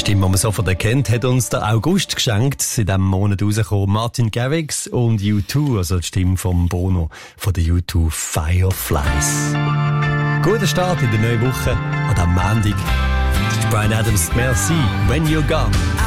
Stimme, die man sofort erkennt, hat uns der August geschenkt. In diesem Monat rausgekommen Martin Garrix und U2, also die Stimme von Bono von der U2 Fireflies. Guter Start in der neuen Woche an diesem Montag. Bryan Adams, merci, When You're Gone.